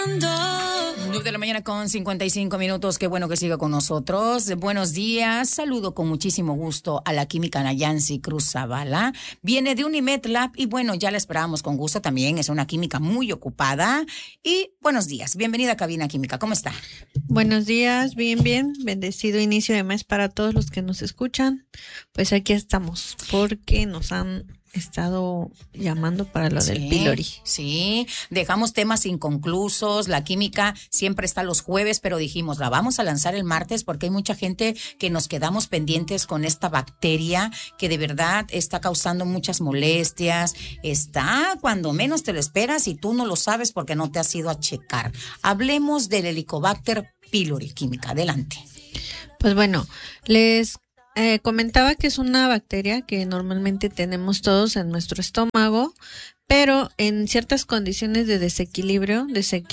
9 de la mañana con 55 minutos. Qué bueno que siga con nosotros. Buenos días. Saludo con muchísimo gusto a la química Nayansi Cruz Zavala. Viene de Unimed Lab y bueno, ya la esperábamos con gusto también. Es una química muy ocupada. Y buenos días. Bienvenida a Cabina Química. ¿Cómo está? Buenos días. Bien, bien. Bendecido inicio de mes para todos los que nos escuchan. Pues aquí estamos porque nos han estado llamando para lo del pylori. Sí, dejamos temas inconclusos. La química siempre está los jueves, pero dijimos, la vamos a lanzar el martes porque hay mucha gente que nos quedamos pendientes con esta bacteria que de verdad está causando muchas molestias. Está cuando menos te lo esperas y tú no lo sabes porque no te has ido a checar. Hablemos del Helicobacter pylori, química. Adelante. Pues bueno, les comentaba que es una bacteria que normalmente tenemos todos en nuestro estómago, pero en ciertas condiciones de desequilibrio,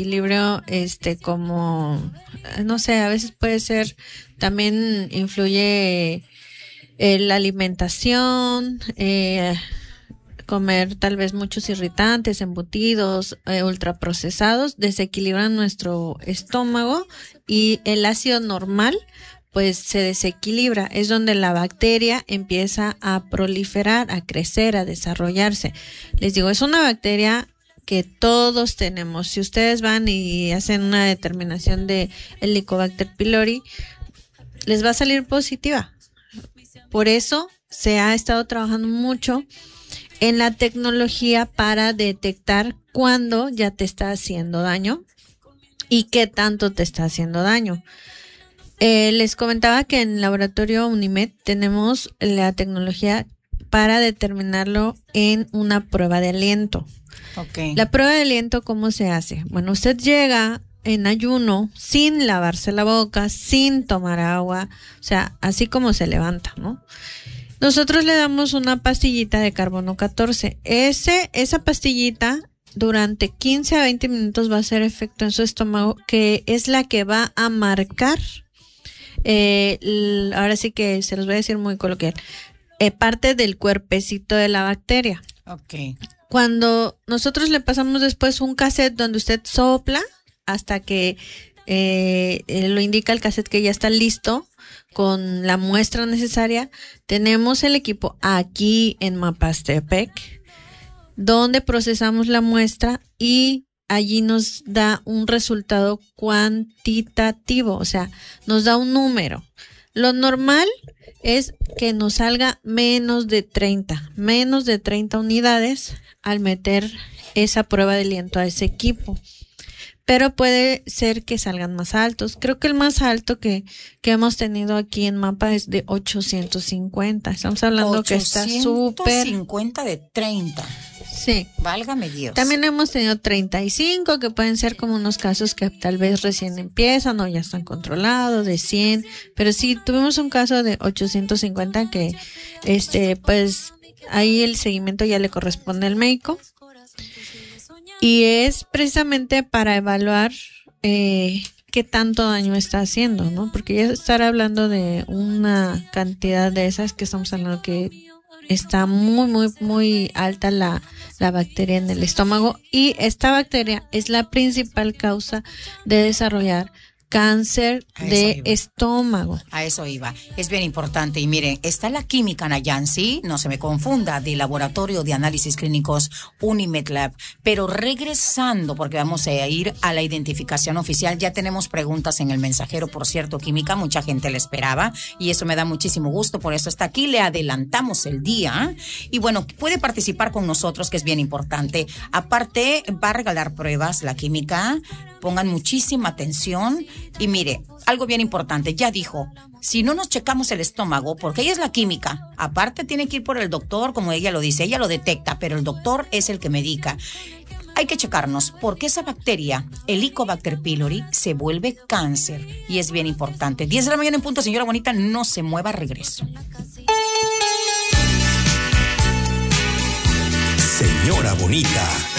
como, no sé, a veces puede ser, también influye la alimentación, comer tal vez muchos irritantes, embutidos, ultraprocesados, desequilibran nuestro estómago y el ácido normal pues se desequilibra, es donde la bacteria empieza a proliferar, a crecer, a desarrollarse. Les digo, es una bacteria que todos tenemos. Si ustedes van y hacen una determinación de Helicobacter pylori, les va a salir positiva. Por eso se ha estado trabajando mucho en la tecnología para detectar cuándo ya te está haciendo daño y qué tanto te está haciendo daño. Les comentaba que en el laboratorio Unimed tenemos la tecnología para determinarlo en una prueba de aliento. Okay. La prueba de aliento, ¿cómo se hace? Bueno, usted llega en ayuno, sin lavarse la boca, sin tomar agua, o sea, así como se levanta, ¿no? Nosotros le damos una pastillita de carbono 14. Esa pastillita durante 15 a 20 minutos va a hacer efecto en su estómago, que es la que va a marcar. Ahora sí que se los voy a decir muy coloquial, parte del cuerpecito de la bacteria. Okay. Cuando nosotros le pasamos después un cassette donde usted sopla hasta que lo indica el cassette que ya está listo con la muestra necesaria, tenemos el equipo aquí en Mapastepec donde procesamos la muestra y allí nos da un resultado cuantitativo, o sea, nos da un número. Lo normal es que nos salga menos de 30 unidades al meter esa prueba de aliento a ese equipo. Pero puede ser que salgan más altos. Creo que el más alto que hemos tenido aquí en Mapa es de 850. Estamos hablando que está súper. 850 de 30. Sí. Válgame Dios. También hemos tenido 35, que pueden ser como unos casos que tal vez recién empiezan o ya están controlados, de 100. Pero sí, tuvimos un caso de 850 que, pues, ahí el seguimiento ya le corresponde al médico. Y es precisamente para evaluar qué tanto daño está haciendo, ¿no? Porque ya estar hablando de una cantidad de esas que estamos hablando que está muy, muy, muy alta la bacteria en el estómago, y esta bacteria es la principal causa de desarrollar cáncer de estómago. A eso iba. Es bien importante. Y miren, está la química Nayansi, no se me confunda, del Laboratorio de Análisis Clínicos Unimed Lab. Pero regresando, porque vamos a ir a la identificación oficial, ya tenemos preguntas en el mensajero, por cierto, química, mucha gente le esperaba y eso me da muchísimo gusto, por eso está aquí, le adelantamos el día. Y bueno, puede participar con nosotros, que es bien importante. Aparte, va a regalar pruebas la química. Pongan muchísima atención y mire, algo bien importante, ya dijo, si no nos checamos el estómago, porque ella es la química, aparte tiene que ir por el doctor, como ella lo dice, ella lo detecta, pero el doctor es el que medica. Hay que checarnos, porque esa bacteria, Helicobacter pylori, se vuelve cáncer y es bien importante. 10 de la mañana en punto, señora bonita, no se mueva, regreso. Señora bonita.